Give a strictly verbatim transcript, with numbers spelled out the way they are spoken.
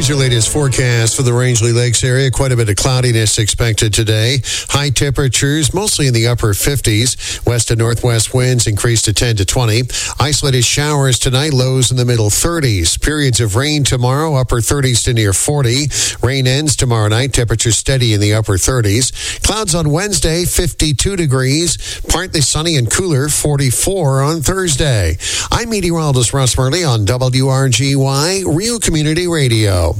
Here's your latest forecast for the Rangeley Lakes area. Quite a bit of cloudiness expected today. High temperatures mostly in the upper fifties. West and northwest winds increase to ten to twenty. Isolated showers tonight, lows in the middle thirties. Periods of rain tomorrow, upper thirties to near forty. Rain ends tomorrow night, temperatures steady in the upper thirties. Clouds on Wednesday, fifty-two degrees. Partly sunny and cooler, forty-four on Thursday. I'm meteorologist Russ Murley on W R G Y, Real Community Radio.